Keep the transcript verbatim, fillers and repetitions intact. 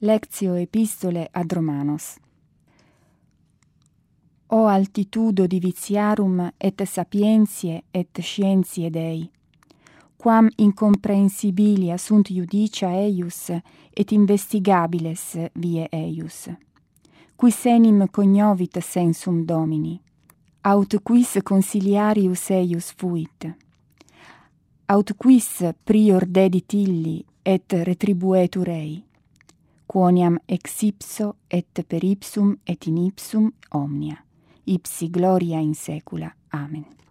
Lectio epistole ad Romanos. O altitudo divitiarum et sapientiae et scientiae Dei, quam incomprehensibilia sunt iudicia eius et investigabiles vie eius, quis enim cognovit sensum Domini, aut quis consiliarius eius fuit, aut quis prior dedit illi et retribuetur ei, quoniam ex ipso et per ipsum et in ipsum omnia, ipsi gloria in saecula. Amen.